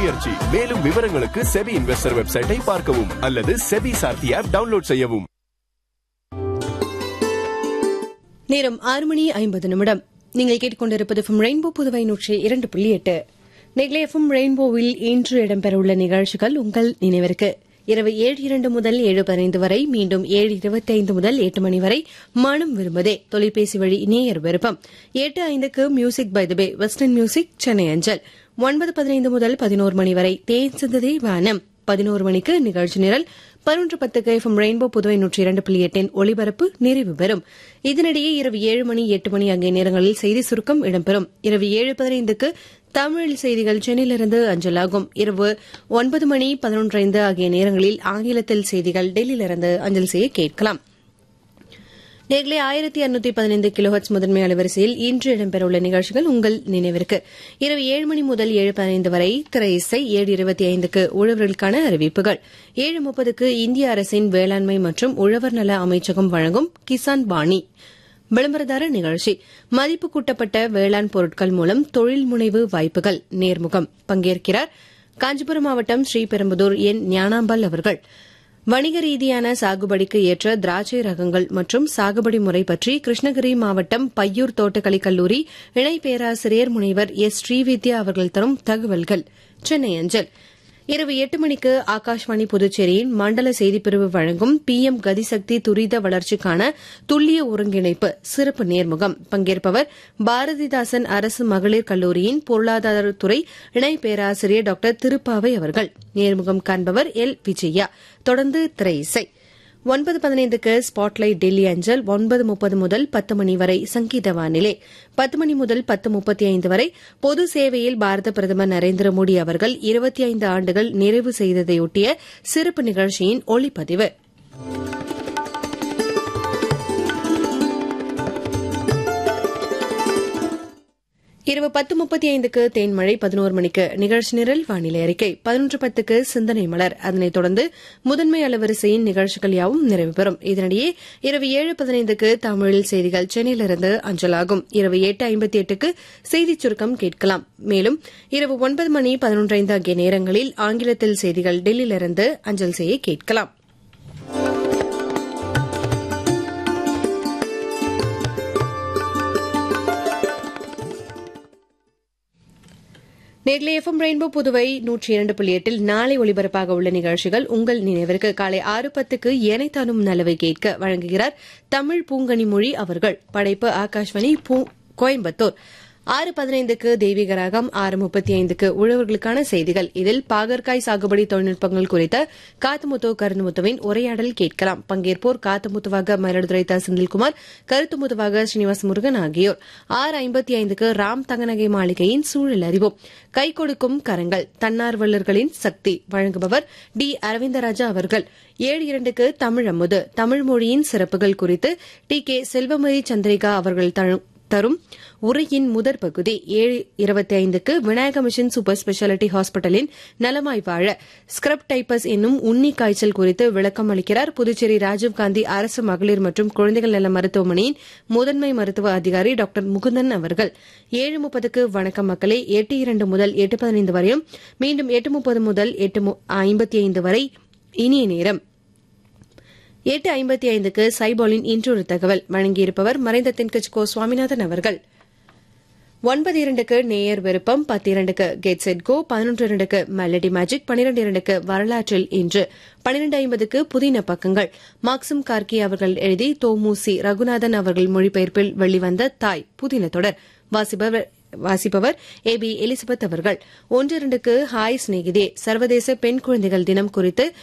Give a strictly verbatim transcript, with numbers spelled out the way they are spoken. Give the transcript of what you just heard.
முயற்சி. மேலும் விவரங்களுக்கு செபி இன்வெஸ்டர் வெப்சைட்டை பார்க்கவும் அல்லது செபி சார்த்தி ஆப் டவுன்லோட் செய்யவும். நேரம் ஆறு மணி ஐம்பது நிமிடம். நீங்கள் கேட்டுக்கொண்டிருப்பது எஃப்எம் ரெயின்போ புதுவை நூற்றி இரண்டு புள்ளி எட்டு. நெக்லே எஃப்எம் ரெயின்போவில் இன்று இடம்பெறவுள்ள நிகழ்ச்சிகள் உங்கள் நினைவிற்கு. இரவு ஏழு இரண்டு முதல் ஏழு பதினைந்து வரை, மீண்டும் ஏழு இருபத்தைந்து முதல் எட்டு மணி வரை மனம் விரும்புதே தொலைபேசி வழி நேயர் விருப்பம். எட்டு ஐந்துக்கு music by the pay western music Chennai அஞ்சல். ஒன்பது பதினைந்து முதல் பதினோரு மணி வரை தேன் சிந்ததே வானம். பதினோரு மணிக்கு நிகழ்ச்சி நிரல். பதினொன்று பத்துக்கு எஃப்எம் ரெயின்போ புதுவை நூற்றி இரண்டு புள்ளி எட்டின் ஒலிபரப்பு நிறைவு பெறும். இதனிடையே இரவு ஏழு மணி எட்டு மணி ஆகிய நேரங்களில் செய்தி சுருக்கம் இடம்பெறும். இரவு ஏழு பதினைந்துக்கு தமிழ் செய்திகள் சென்னையிலிருந்து அஞ்சலாகும். இரவு ஒன்பது மணி பதினொன்று ஐந்து ஆகிய நேரங்களில் ஆங்கிலத்தில் செய்திகள் டெல்லியிலிருந்து அஞ்சல் செய்ய கேட்கலாம். நேர்களே, ஆயிரத்தி அறுநூத்தி பதினைந்து கிலோஹெட்ஸ் முதன்மை அலைவரிசையில் இன்று இடம்பெறவுள்ள நிகழ்ச்சிகள் உங்கள் நினைவிற்கு. இரவு ஏழு மணி முதல் ஏழு பதினைந்து வரை திரை இசை. ஏழு இருபத்தி ஐந்துக்கு உழவர்களுக்கான அறிவிப்புகள். ஏழு முப்பதுக்கு இந்திய அரசின் வேளாண்மை மற்றும் உழவர் நல அமைச்சகம் வழங்கும் கிசான் பாணி விளம்பரதார நிகழ்ச்சி. மதிப்பு கூட்டப்பட்ட வேளாண் பொருட்கள் மூலம் தொழில் முனைவு வாய்ப்புகள் நேர்முகம். பங்கேற்கிறார் காஞ்சிபுரம் மாவட்டம் ஸ்ரீபெரும்புதூர் என் ஞானாம்பாள் அவர்கள். வணிக ரீதியான சாகுபடிக்கு ஏற்ற திராட்சை ரகங்கள் மற்றும் சாகுபடி முறை பற்றி கிருஷ்ணகிரி மாவட்டம் பையூர் தோட்டக்கலை கல்லூரி இணை பேராசிரியர் முனைவர் எஸ் ஸ்ரீவித்யா அவர்கள் தரும் தகவல்கள் சென்னை அஞ்சல். இரவு எட்டு மணிக்கு ஆகாஷ்வாணி புதுச்சேரியின் மண்டல செய்திப்பிரிவு வழங்கும் பி எம் கதிசக்தி துரித வளர்ச்சிக்கான துல்லிய ஒருங்கிணைப்பு சிறப்பு நேர்முகம். பங்கேற்பவர் பாரதிதாசன் அரசு மகளிர் கல்லூரியின் பொருளாதாரத்துறை இணை பேராசிரியர் டாக்டர் திருப்பாவை அவர்கள். நேர்முகம் காண்பவர் எல் விஜயா. தொடர்ந்து திரை இசை. ஒன்பது பதினைந்துக்கு ஸ்பாட்லைட் டெல்லி அஞ்சல். ஒன்பது முப்பது முதல் பத்து மணி வரை சங்கீத வானிலை. பத்து மணி முதல் பத்து முப்பத்தி ஐந்து வரை பொது சேவையில் பாரத பிரதமர் நரேந்திர மோடி அவர்கள் இருபத்தி ஐந்து ஆண்டுகள் நிறைவு செய்ததையொட்டிய சிறப்பு நிகழ்ச்சியின் ஒளிப்பதிவு. இரவு பத்து முப்பத்தி ஐந்துக்கு தேன்மழை. பதினோரு மணிக்கு நிகழ்ச்சி நிரல் வானிலை அறிக்கை. பதினொன்று பத்துக்கு சிந்தனை மலர். அதனைத் தொடர்ந்து முதன்மை அலைவரிசையின் நிகழ்ச்சிகள் யாவும் நிறைவு பெறும். இதனிடையே இரவு ஏழு பதினைந்துக்கு தமிழில் செய்திகள் சென்னையிலிருந்து அஞ்சலாகும். இரவு எட்டு ஐம்பத்தி எட்டுக்கு செய்திச் சுருக்கம் கேட்கலாம். மேலும் இரவு ஒன்பது மணி பதினொன்று ஐந்து ஆகிய நேரங்களில் ஆங்கிலத்தில் செய்திகள் டெல்லியிலிருந்து அஞ்சல் செய்ய கேட்கலாம். நேர்களை எஃப்எம் ரெயின்போ புதுவை நூற்றி இரண்டு புள்ளி எட்டில் நாளை ஒலிபரப்பாக உள்ள நிகழ்ச்சிகள் உங்கள் நினைவிற்கு. காலை ஆறு பத்துக்கு ஏனைத்தானும் நலவை கேட்க வழங்குகிறார் தமிழ் பூங்கனி மொழி அவர்கள். படைப்பு ஆகாஷ்வாணி கோயம்புத்தூர். ஆறு பதினைந்துக்கு தெய்வீக ராகம். ஆறு முப்பத்தி ஐந்துக்கு உழவர்களுக்கான செய்திகள். இதில் பாகற்காய் சாகுபடி தொழில்நுட்பங்கள் குறித்த காத்துமுத்து கருந்துமுத்துவின் உரையாடல் கேட்கலாம். பங்கேற்போர் காத்துமுத்துவாக மயிலாடுதுறை த செந்தில்குமார், கருத்துமுத்துவாக ஸ்ரீனிவாச முருகன் ஆகியோர். ஆறு ஐம்பத்தி ஐந்துக்கு ராம் தங்கநகை மாளிகையின் சூழல் அறிவோம். கை கொடுக்கும் கரங்கள் தன்னார்வலர்களின் சக்தி வழங்குபவர் டி அரவிந்தராஜா அவர்கள். ஏழு இரண்டுக்கு தமிழ் அமுது. தமிழ் மொழியின் சிறப்புகள் குறித்து டி கே செல்வமதி சந்திரிகா அவர்கள் தரும் உரையின் முதற் பகுதி. ஏழு இருபத்தி ஐந்துக்கு விநாயக மிஷன் சூப்பர் ஸ்பெஷாலிட்டி ஹாஸ்பிட்டலின் நலமாய் வாழ ஸ்கிரப் டைப்பஸ் என்னும் உண்ணி காய்ச்சல் குறித்து விளக்கம் அளிக்கிறார் புதுச்சேரி ராஜீவ்காந்தி அரசு மகளிர் மற்றும் குழந்தைகள் நல மருத்துவமனையின் முதன்மை மருத்துவ அதிகாரி டாக்டர் முகுந்தன் அவர்கள். ஏழு முப்பதுக்கு வணக்கம் மக்களே. எட்டு இரண்டு முதல் எட்டு பதினைந்து வரையும், மீண்டும் எட்டு முப்பது முதல் எட்டு ஐம்பத்தி ஐந்து வரை இனிய நேரம். எட்டு ஐம்பத்தி ஐந்துக்கு சைபாலின் இன்றொரு தகவல் வழங்கியிருப்பவர் மறைந்த தென்கட்சி கோ சுவாமிநாதன் அவர்கள். ஒன்பது இரண்டுக்கு நேயர் விருப்பம். பத்து இரண்டுக்கு கெட் செட் கோ. பதினொன்று இரண்டுக்கு மெலடி மேஜிக். பனிரெண்டு இரண்டுக்கு வரலாற்றில் இன்று. பனிரெண்டு ஐம்பதுக்கு புதின பக்கங்கள். மாக்சிம் கார்கி அவர்கள் எழுதி தோமுசி ரகுநாதன் அவர்கள் மொழிபெயர்ப்பில் வெளிவந்த தாய் புதின தொடர். வாசிப்பவர் வாசிப்பவர் ஏ பி எலிசபெத் அவர்கள். ஒன்று இரண்டுக்கு ஹாய் சிநேகிதே சர்வதேச பெண் குழந்தைகள் தினம் குறித்து